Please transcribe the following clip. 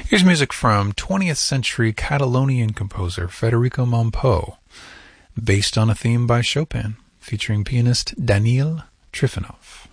Here's music from 20th century Catalonian composer Federico Mompou, based on a theme by Chopin, featuring pianist Daniil Trifonov.